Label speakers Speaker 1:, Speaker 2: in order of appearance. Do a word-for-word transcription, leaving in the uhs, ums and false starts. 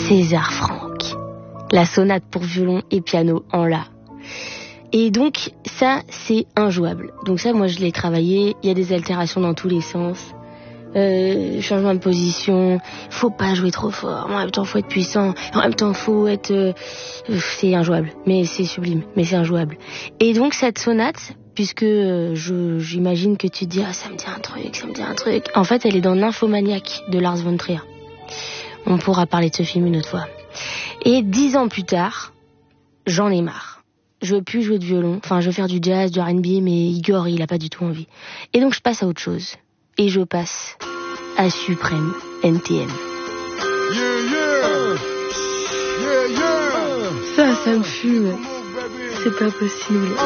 Speaker 1: César Franck. La sonate pour violon et piano en la. Et donc, ça, c'est injouable. Donc ça, moi, je l'ai travaillé. Il y a des altérations dans tous les sens. Euh, changement de position. Faut pas jouer trop fort. En même temps, faut être puissant. En même temps, faut être... Euh, c'est injouable. Mais c'est sublime. Mais c'est injouable. Et donc, cette sonate, puisque euh, je, j'imagine que tu te dis, ah, ça me dit un truc, ça me dit un truc. En fait, elle est dans Nymphomaniac de Lars von Trier. On pourra parler de ce film une autre fois. Et dix ans plus tard, j'en ai marre. Je veux plus jouer de violon. Enfin, je veux faire du jazz, du R and B, mais Igor, il a pas du tout envie. Et donc, je passe à autre chose. Et je passe à Suprême N T M.
Speaker 2: Yeah, yeah. Yeah, yeah.
Speaker 1: Ça, ça me fume. C'est pas possible.